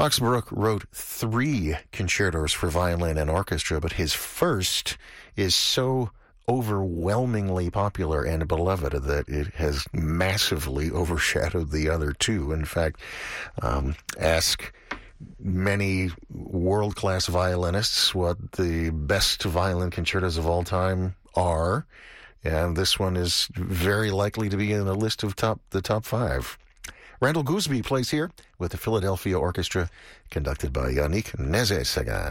Max Bruch wrote 3 concertos for violin and orchestra, but his first is so overwhelmingly popular and beloved that it has massively overshadowed the other 2. In fact, ask many world-class violinists what the best violin concertos of all time are, and this one is very likely to be in the list of the top 5. Randall Gooseby plays here with the Philadelphia Orchestra, conducted by Yannick Nézet-Séguin.